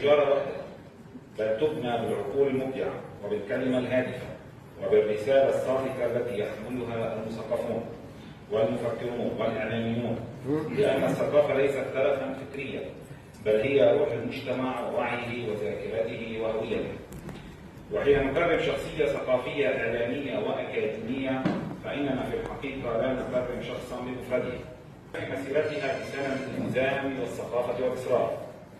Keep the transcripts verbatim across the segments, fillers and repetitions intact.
بالتجارة وحدها، بل تبنى بالعقول المبدعة وبالكلمة الهادفة وبالرسالة الصادقة التي يحملها المثقفون والمفكرون والإعلاميون، لأن الثقافة ليست ترفا فكريا، بل هي روح المجتمع ووعيه وذاكرته وهويته. وحين نكرم شخصية ثقافية إعلامية وأكاديمية فإننا في الحقيقة لا نكرم شخصا بمفرده. في مسيرتها بسنة الالتزام والثقافة والإصرار،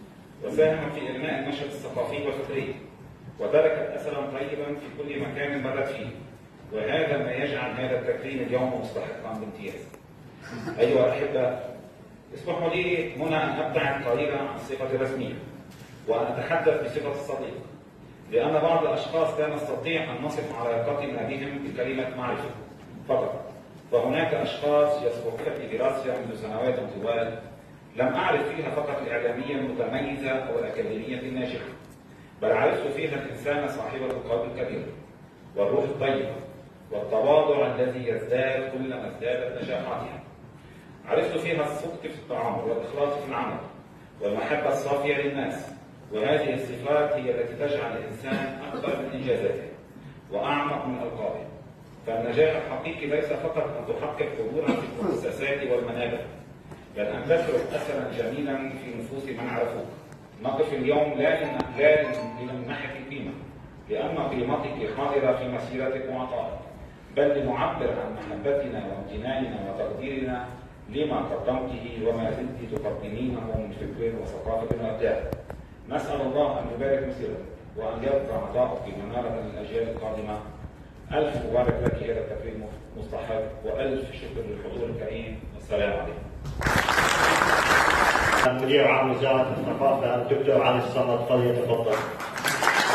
وساهم في إنماء النشاط الثقافي والفكري، وتركت أثرا طيبا في كل مكان مرت فيه، وهذا ما يجعل هذا التكريم اليوم مستحقا بامتياز. أيها الأحبة، اسمحوا لي هنا أن أبتعد قليلا عن الصفة الرسمية وأن أتحدث بصفة الصديق، لأن بعض الأشخاص لا نستطيع أن نصف علاقتنا بهم بكلمة معرفة فقط، فهناك أشخاص يسبقون في دراستي منذ سنوات طوال لم أعرف فيها فقط الإعلامية المتميزة أو الأكاديمية الناجحة، بل عرفت فيها الإنسان صاحب القلب الكبير والروح الطيبة والتواضع الذي يزداد كلما ازدادت نجاحاتها. عرفت فيها الصدق في التعامل والإخلاص في العمل والمحبة الصافية للناس، وهذه الصفات هي التي تجعل الإنسان أكبر من إنجازاته وأعمق من ألقابه. فالنجاح الحقيقي ليس فقط أن تحقق حضورا في المؤسسات والمنابر، بل أن تترك أثرا جميلا في نفوس من عرفوك. نقف اليوم لا لنمنحك القيمة لأن قيمتك حاضرة في مسيرتك وعطائك، بل لنعبر عن محبتنا وامتناننا وتقديرنا لما قدمته وما زلت تقدمينه من فكر وثقافة وإبداع. نسأل الله أن يبارك مسيرتك وأن يبقى عطاؤك منارة للأجيال القادمة. ألف مبارك لك، هذا التكريم مستحق، وألف شكر للحضور الكريم، والسلام عليكم. مدير عام وزارة الثقافة الدكتور علي الصمد، فليتفضل.